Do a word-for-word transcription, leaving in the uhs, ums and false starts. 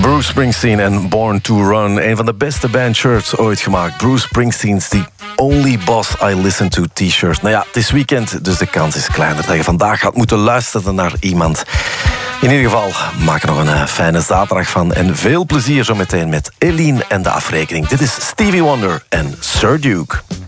Bruce Springsteen en Born to Run. Een van de beste bandshirts ooit gemaakt. Bruce Springsteen's The Only Boss I Listen To t-shirt. Nou ja, het is weekend, dus de kans is kleiner dat je vandaag gaat moeten luisteren naar iemand. In ieder geval, maak er nog een uh, fijne zaterdag van. En veel plezier zometeen met Eline en de afrekening. Dit is Stevie Wonder en Sir Duke.